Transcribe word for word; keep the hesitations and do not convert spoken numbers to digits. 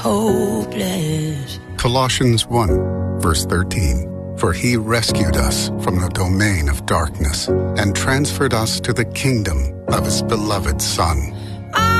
hopeless. Colossians one, verse thirteen. For he rescued us from the domain of darkness and transferred us to the kingdom of his beloved Son,